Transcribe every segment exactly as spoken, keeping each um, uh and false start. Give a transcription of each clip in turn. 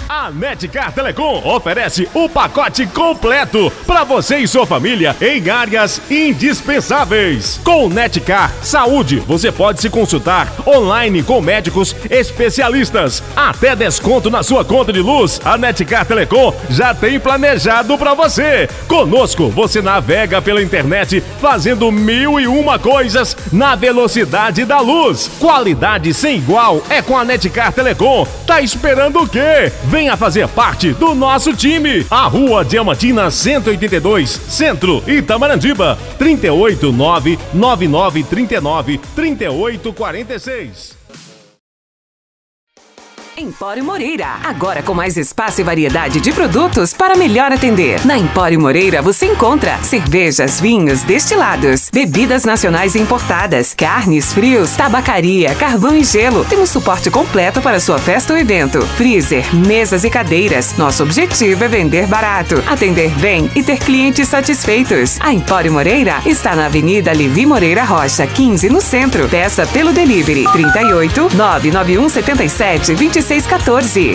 A Netcar Telecom oferece o pacote completo para você e sua família em áreas indispensáveis. Com Netcar Saúde, você pode se consultar online com médicos especialistas. Até desconto na sua conta de luz, a Netcar Telecom já tem planejado para você. Conosco, você navega pela internet fazendo mil e uma coisas na velocidade da luz. Qualidade sem igual é com a Netcar Telecom. Tá esperando o quê? Venha fazer parte do nosso time. A Rua Diamantina cento e oitenta e dois, Centro, Itamarandiba. trinta e oito, nove nove nove, trinta e nove, trinta e oito, quarenta e seis. Empório Moreira, agora com mais espaço e variedade de produtos para melhor atender. Na Empório Moreira você encontra cervejas, vinhos, destilados, bebidas nacionais e importadas, carnes, frios, tabacaria, carvão e gelo. Temos suporte completo para sua festa ou evento, freezer, mesas e cadeiras. Nosso objetivo é vender barato, atender bem e ter clientes satisfeitos. A Empório Moreira está na Avenida Levi Moreira Rocha, quinze, no centro. Peça pelo delivery trinta e oito, nove nove um sete sete, vinte e seis quatorze.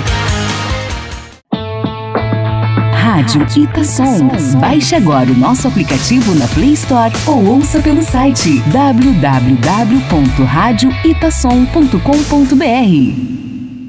Rádio Itasom. Baixe agora o nosso aplicativo na Play Store ou ouça pelo site w w w ponto rádio itasom ponto com ponto b r.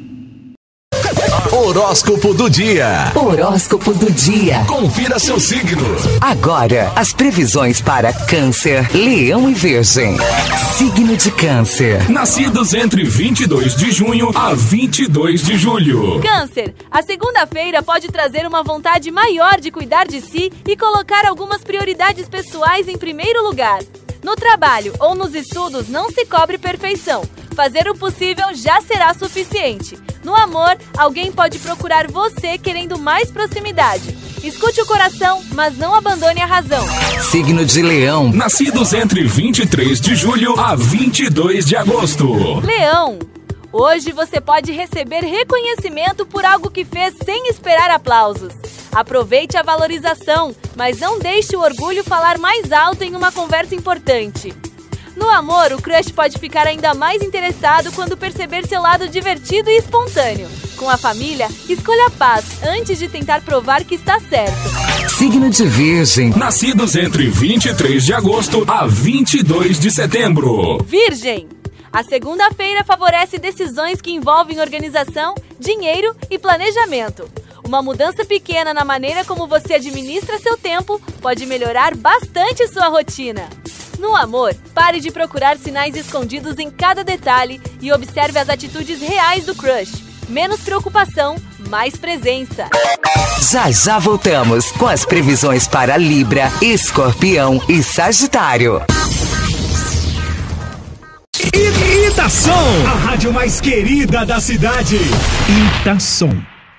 Horóscopo do dia. Horóscopo do dia. Confira seu signo. Agora, as previsões para Câncer, Leão e Virgem. Signo de Câncer. Nascidos entre vinte e dois de junho a vinte e dois de julho. Câncer, a segunda-feira pode trazer uma vontade maior de cuidar de si e colocar algumas prioridades pessoais em primeiro lugar. No trabalho ou nos estudos não se cobre perfeição. Fazer o possível já será suficiente. No amor, alguém pode procurar você querendo mais proximidade. Escute o coração, mas não abandone a razão. Signo de Leão. Nascidos entre vinte e três de julho a vinte e dois de agosto. Leão, hoje você pode receber reconhecimento por algo que fez sem esperar aplausos. Aproveite a valorização, mas não deixe o orgulho falar mais alto em uma conversa importante. No amor, o crush pode ficar ainda mais interessado quando perceber seu lado divertido e espontâneo. Com a família, escolha a paz antes de tentar provar que está certo. Signo de Virgem. Nascidos entre vinte e três de agosto a vinte e dois de setembro. Virgem, a segunda-feira favorece decisões que envolvem organização, dinheiro e planejamento. Uma mudança pequena na maneira como você administra seu tempo pode melhorar bastante sua rotina. No amor, pare de procurar sinais escondidos em cada detalhe e observe as atitudes reais do crush. Menos preocupação, mais presença. Já já voltamos com as previsões para Libra, Escorpião e Sagitário. Itasom, a rádio mais querida da cidade. Itasom.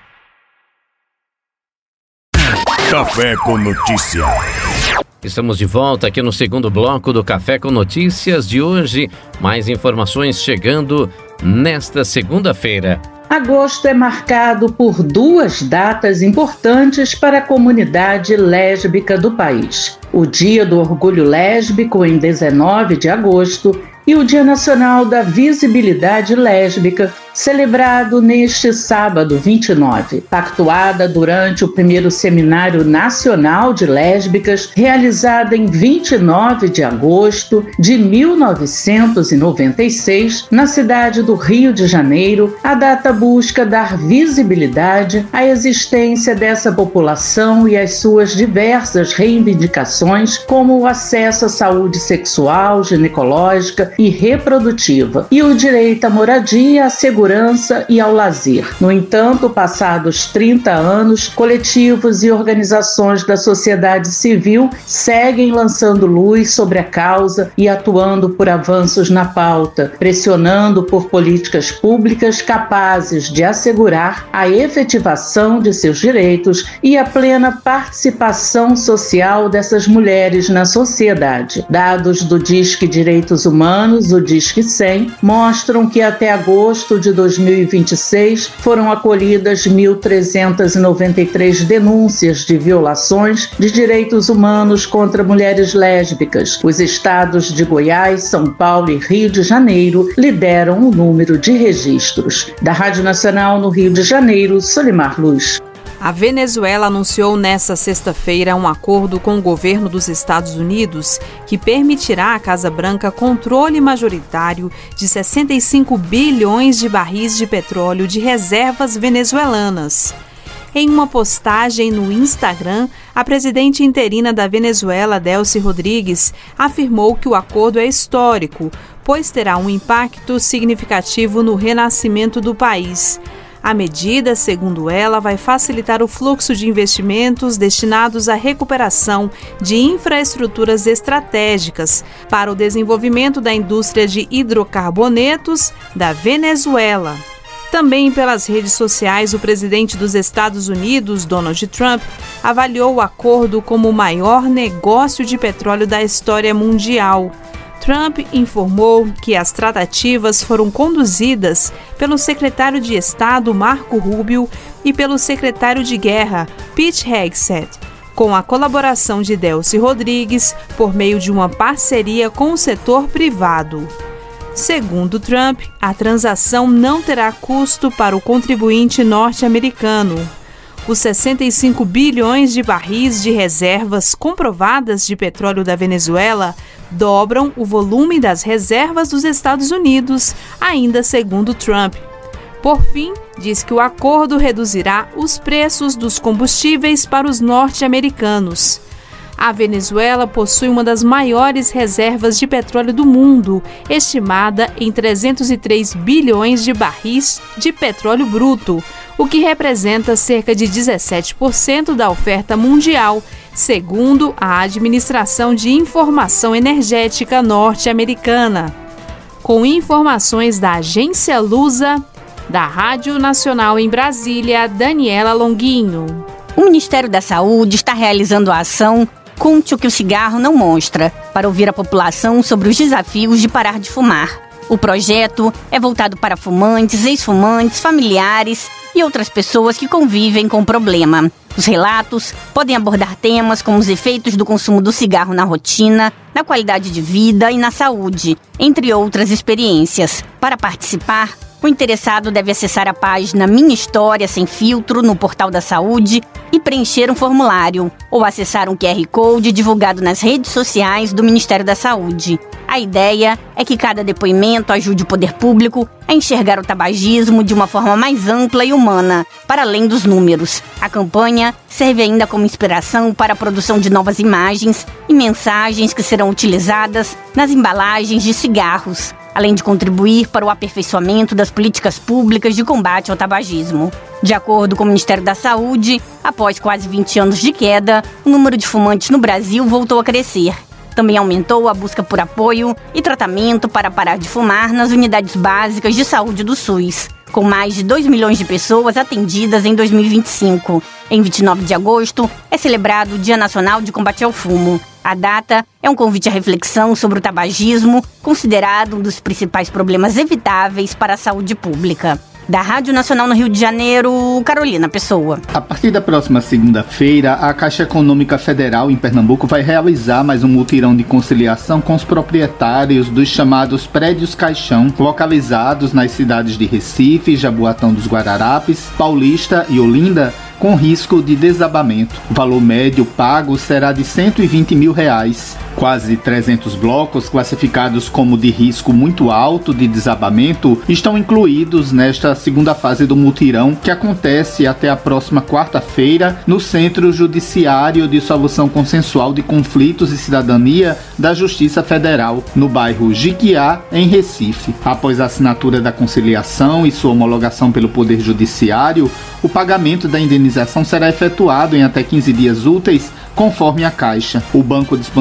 Café com Notícia. Estamos de volta aqui no segundo bloco do Café com Notícias de hoje. Mais informações chegando nesta segunda-feira. Agosto é marcado por duas datas importantes para a comunidade lésbica do país. O Dia do Orgulho Lésbico, em dezenove de agosto, e o Dia Nacional da Visibilidade Lésbica, celebrado neste sábado vinte e nove, pactuada durante o primeiro Seminário Nacional de Lésbicas, realizado em vinte e nove de agosto de mil novecentos e noventa e seis, na cidade do Rio de Janeiro. A data busca dar visibilidade à existência dessa população e às suas diversas reivindicações, como o acesso à saúde sexual, ginecológica e reprodutiva, e o direito à moradia, à segurança e ao lazer. No entanto, passados trinta anos, coletivos e organizações da sociedade civil seguem lançando luz sobre a causa e atuando por avanços na pauta, pressionando por políticas públicas capazes de assegurar a efetivação de seus direitos e a plena participação social dessas mulheres na sociedade. Dados do Disque Direitos Humanos, o Disque cem, mostram que até agosto de dois mil e vinte e seis, foram acolhidas mil trezentas e noventa e três denúncias de violações de direitos humanos contra mulheres lésbicas. Os estados de Goiás, São Paulo e Rio de Janeiro lideram o número de registros. Da Rádio Nacional no Rio de Janeiro, Solimar Luz. A Venezuela anunciou nesta sexta-feira um acordo com o governo dos Estados Unidos que permitirá à Casa Branca controle majoritário de sessenta e cinco bilhões de barris de petróleo de reservas venezuelanas. Em uma postagem no Instagram, a presidente interina da Venezuela, Delcy Rodrigues, afirmou que o acordo é histórico, pois terá um impacto significativo no renascimento do país. A medida, segundo ela, vai facilitar o fluxo de investimentos destinados à recuperação de infraestruturas estratégicas para o desenvolvimento da indústria de hidrocarbonetos da Venezuela. Também pelas redes sociais, o presidente dos Estados Unidos, Donald Trump, avaliou o acordo como o maior negócio de petróleo da história mundial. Trump informou que as tratativas foram conduzidas pelo secretário de Estado Marco Rubio e pelo secretário de Guerra Pete Hegseth, com a colaboração de Delcy Rodrigues por meio de uma parceria com o setor privado. Segundo Trump, a transação não terá custo para o contribuinte norte-americano. Os sessenta e cinco bilhões de barris de reservas comprovadas de petróleo da Venezuela dobram o volume das reservas dos Estados Unidos, ainda segundo Trump. Por fim, diz que o acordo reduzirá os preços dos combustíveis para os norte-americanos. A Venezuela possui uma das maiores reservas de petróleo do mundo, estimada em trezentos e três bilhões de barris de petróleo bruto, o que representa cerca de dezessete por cento da oferta mundial, segundo a Administração de Informação Energética norte-americana. Com informações da Agência Lusa, da Rádio Nacional em Brasília, Daniela Longuinho. O Ministério da Saúde está realizando a ação Conte o que o cigarro não mostra, para ouvir a população sobre os desafios de parar de fumar. O projeto é voltado para fumantes, ex-fumantes, familiares e outras pessoas que convivem com o problema. Os relatos podem abordar temas como os efeitos do consumo do cigarro na rotina, na qualidade de vida e na saúde, entre outras experiências. Para participar, o interessado deve acessar a página Minha História Sem Filtro no Portal da Saúde e preencher um formulário, ou acessar um Q R Code divulgado nas redes sociais do Ministério da Saúde. A ideia é que cada depoimento ajude o poder público a enxergar o tabagismo de uma forma mais ampla e humana, para além dos números. A campanha serve ainda como inspiração para a produção de novas imagens e mensagens que serão utilizadas nas embalagens de cigarros, além de contribuir para o aperfeiçoamento das políticas públicas de combate ao tabagismo. De acordo com o Ministério da Saúde, após quase vinte anos de queda, o número de fumantes no Brasil voltou a crescer. Também aumentou a busca por apoio e tratamento para parar de fumar nas unidades básicas de saúde do SUS, com mais de dois milhões de pessoas atendidas em dois mil e vinte e cinco. Em vinte e nove de agosto, é celebrado o Dia Nacional de Combate ao Fumo. A data é um convite à reflexão sobre o tabagismo, considerado um dos principais problemas evitáveis para a saúde pública. Da Rádio Nacional no Rio de Janeiro, Carolina Pessoa. A partir da próxima segunda-feira, a Caixa Econômica Federal em Pernambuco vai realizar mais um mutirão de conciliação com os proprietários dos chamados prédios caixão, localizados nas cidades de Recife, Jaboatão dos Guararapes, Paulista e Olinda, com risco de desabamento. O valor médio pago será de cento e vinte mil reais. Quase trezentos blocos classificados como de risco muito alto de desabamento estão incluídos nesta segunda fase do mutirão, que acontece até a próxima quarta-feira no Centro Judiciário de Solução Consensual de Conflitos e Cidadania da Justiça Federal, no bairro Jiquiá, em Recife. Após a assinatura da conciliação e sua homologação pelo Poder Judiciário, o pagamento da indenização será efetuado em até quinze dias úteis, conforme a Caixa. O banco disponibiliza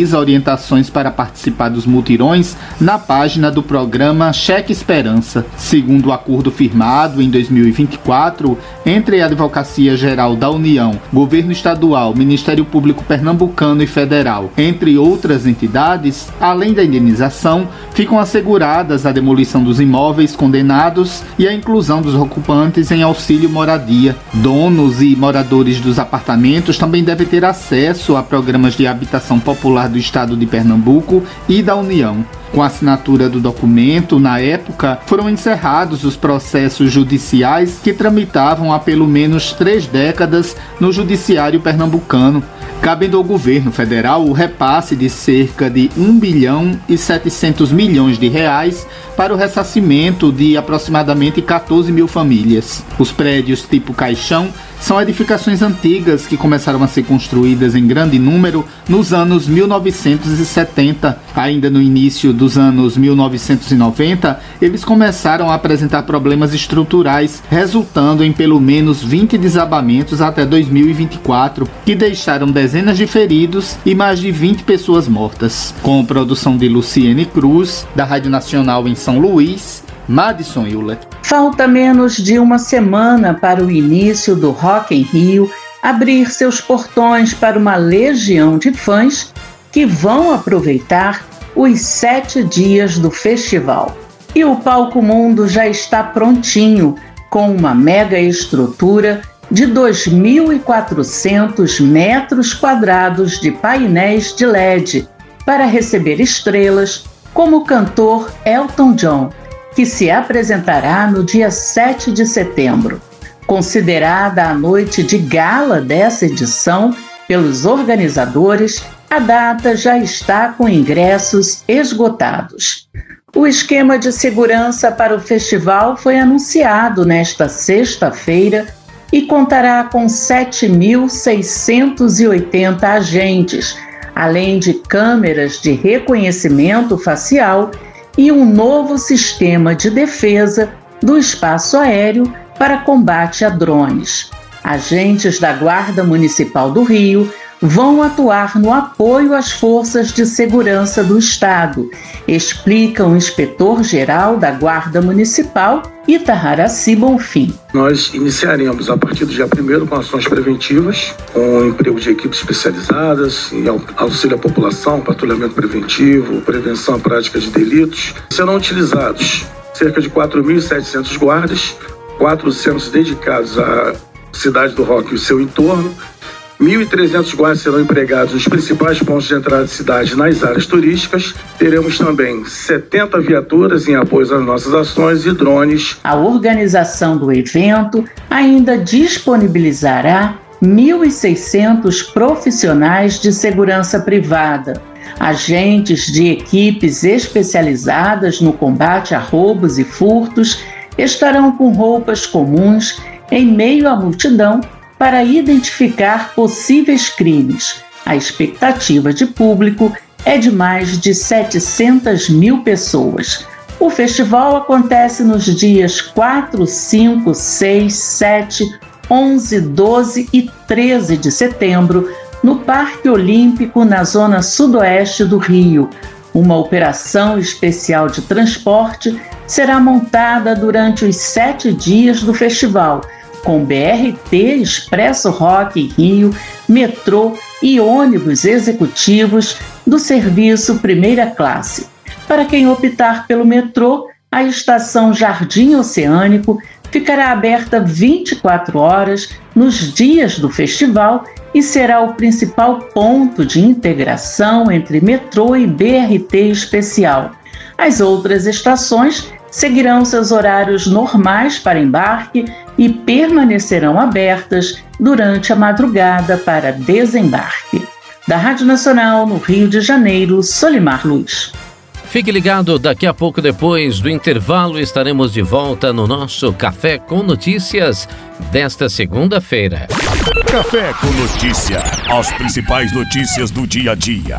disponibiliza orientações para participar dos mutirões na página do programa Cheque Esperança. Segundo o acordo firmado em dois mil e vinte e quatro entre a Advocacia Geral da União, Governo Estadual, Ministério Público Pernambucano e Federal, entre outras entidades, além da indenização, ficam asseguradas a demolição dos imóveis condenados e a inclusão dos ocupantes em auxílio moradia. Donos e moradores dos apartamentos também devem ter acesso a programas de habitação popular do Estado de Pernambuco e da União. Com a assinatura do documento, na época, foram encerrados os processos judiciais que tramitavam há pelo menos três décadas no Judiciário pernambucano, cabendo ao governo federal o repasse de cerca de um bilhão e setecentos milhões de reais para o ressarcimento de aproximadamente quatorze mil famílias. Os prédios tipo caixão são edificações antigas que começaram a ser construídas em grande número nos anos mil novecentos e setenta. Ainda no início dos anos mil novecentos e noventa, eles começaram a apresentar problemas estruturais, resultando em pelo menos vinte desabamentos até dois mil e vinte e quatro, que deixaram dezenas de feridos e mais de vinte pessoas mortas. Com produção de Luciene Cruz, da Rádio Nacional em São Luís, Madison Euler. Falta menos de uma semana para o início do Rock in Rio abrir seus portões para uma legião de fãs que vão aproveitar os sete dias do festival. E o Palco Mundo já está prontinho, com uma mega estrutura de dois mil e quatrocentos metros quadrados de painéis de L E D para receber estrelas como o cantor Elton John, que se apresentará no dia sete de setembro. Considerada a noite de gala dessa edição pelos organizadores, a data já está com ingressos esgotados. O esquema de segurança para o festival foi anunciado nesta sexta-feira e contará com sete mil seiscentos e oitenta agentes, além de câmeras de reconhecimento facial e um novo sistema de defesa do espaço aéreo para combate a drones. Agentes da Guarda Municipal do Rio vão atuar no apoio às forças de segurança do Estado, explica o inspetor-geral da Guarda Municipal, Itaharaci Bonfim. Nós iniciaremos a partir do dia primeiro com ações preventivas, com emprego de equipes especializadas, em auxílio à população, patrulhamento preventivo, prevenção à prática de delitos. Serão utilizados cerca de quatro mil e setecentos guardas, quatrocentos dedicados à cidade do Rock e o seu entorno, mil e trezentos guardas serão empregados nos principais pontos de entrada de cidade nas áreas turísticas. Teremos também setenta viaturas em apoio às nossas ações e drones. A organização do evento ainda disponibilizará mil e seiscentos profissionais de segurança privada, agentes de equipes especializadas no combate a roubos e furtos estarão com roupas comuns em meio à multidão para identificar possíveis crimes. A expectativa de público é de mais de setecentas mil pessoas. O festival acontece nos dias quatro, cinco, seis, sete, onze, doze e treze de setembro, no Parque Olímpico, na zona sudoeste do Rio. Uma operação especial de transporte será montada durante os sete dias do festival, com B R T, Expresso Rock Rio, metrô e ônibus executivos do serviço primeira classe. Para quem optar pelo metrô, a estação Jardim Oceânico ficará aberta vinte e quatro horas nos dias do festival e será o principal ponto de integração entre metrô e B R T especial. As outras estações seguirão seus horários normais para embarque e permanecerão abertas durante a madrugada para desembarque. Da Rádio Nacional, no Rio de Janeiro, Solimar Luz. Fique ligado, daqui a pouco depois do intervalo estaremos de volta no nosso Café com Notícias desta segunda-feira. Café com Notícia, as principais notícias do dia a dia.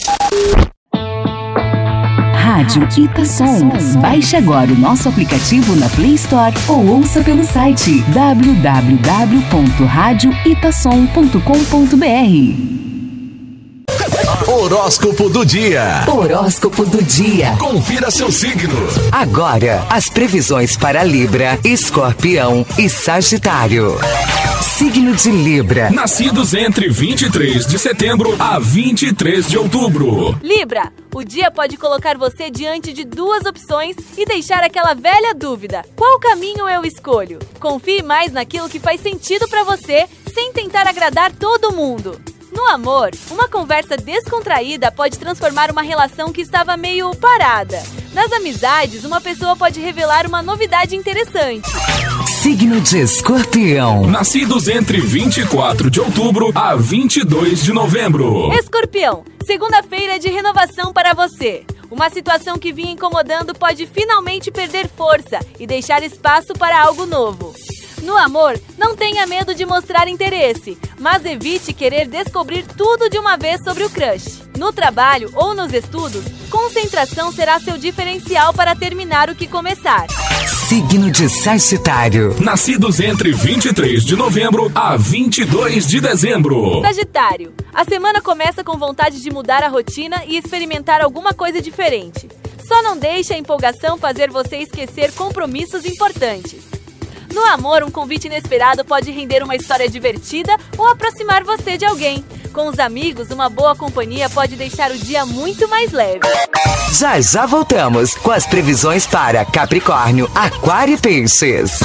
Rádio Itasom. Baixe agora o nosso aplicativo na Play Store ou ouça pelo site w w w ponto rádio itasom ponto com ponto b r. Horóscopo do dia. Horóscopo do dia. Confira seu signo. Agora, as previsões para Libra, Escorpião e Sagitário. Signo de Libra. Nascidos entre vinte e três de setembro a vinte e três de outubro. Libra, o dia pode colocar você diante de duas opções e deixar aquela velha dúvida: qual caminho eu escolho? Confie mais naquilo que faz sentido para você, sem tentar agradar todo mundo. No amor, uma conversa descontraída pode transformar uma relação que estava meio parada. Nas amizades, uma pessoa pode revelar uma novidade interessante. Signo de Escorpião. Nascidos entre vinte e quatro de outubro a vinte e dois de novembro. Escorpião, segunda-feira é de renovação para você. Uma situação que vinha incomodando pode finalmente perder força e deixar espaço para algo novo. No amor, não tenha medo de mostrar interesse, mas evite querer descobrir tudo de uma vez sobre o crush. No trabalho ou nos estudos, concentração será seu diferencial para terminar o que começar. Signo de Sagitário. Nascidos entre vinte e três de novembro a vinte e dois de dezembro. Sagitário, a semana começa com vontade de mudar a rotina e experimentar alguma coisa diferente. Só não deixe a empolgação fazer você esquecer compromissos importantes. No amor, um convite inesperado pode render uma história divertida ou aproximar você de alguém. Com os amigos, uma boa companhia pode deixar o dia muito mais leve. Já já voltamos com as previsões para Capricórnio, Aquário e Peixes.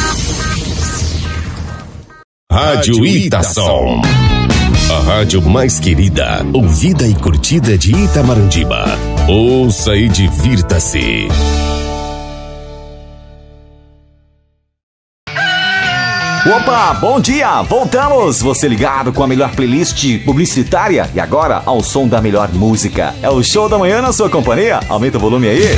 Rádio Itasom. A rádio mais querida, ouvida e curtida de Itamarandiba. Ouça e divirta-se. Opa, bom dia! Voltamos! Você ligado com a melhor playlist publicitária e agora ao som da melhor música. É o Show da Manhã na sua companhia. Aumenta o volume aí.